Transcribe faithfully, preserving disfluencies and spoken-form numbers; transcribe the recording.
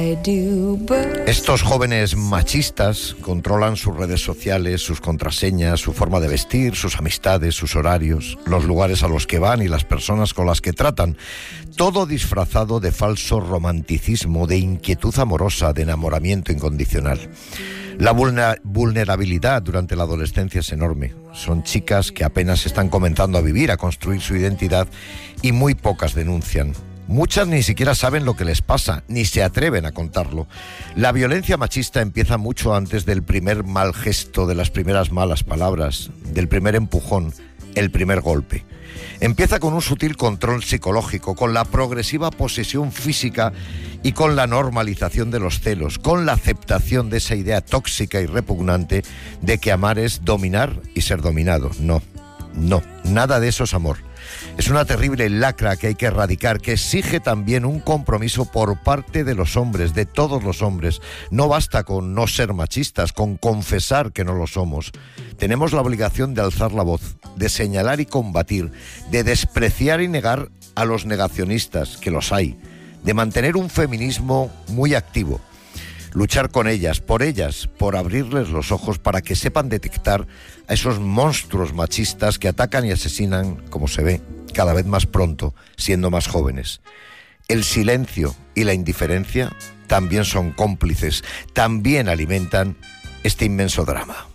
Estos jóvenes machistas controlan sus redes sociales, sus contraseñas, su forma de vestir, sus amistades, sus horarios, los lugares a los que van y las personas con las que tratan. Todo disfrazado de falso romanticismo, de inquietud amorosa, de enamoramiento incondicional. La vulnerabilidad durante la adolescencia es enorme. Son chicas que apenas están comenzando a vivir, a construir su identidad, y muy pocas denuncian. Muchas ni siquiera saben lo que les pasa, ni se atreven a contarlo. La violencia machista empieza mucho antes del primer mal gesto, de las primeras malas palabras, del primer empujón, el primer golpe. Empieza con un sutil control psicológico, con la progresiva posesión física y con la normalización de los celos, con la aceptación de esa idea tóxica y repugnante de que amar es dominar y ser dominado. No, no, nada de eso es amor. Es una terrible lacra que hay que erradicar, que exige también un compromiso por parte de los hombres, de todos los hombres. No basta con no ser machistas, con confesar que no lo somos. Tenemos la obligación de alzar la voz, de señalar y combatir, de despreciar y negar a los negacionistas, que los hay, de mantener un feminismo muy activo. Luchar con ellas, por ellas, por abrirles los ojos para que sepan detectar a esos monstruos machistas que atacan y asesinan, como se ve, cada vez más pronto, siendo más jóvenes. El silencio y la indiferencia también son cómplices, también alimentan este inmenso drama.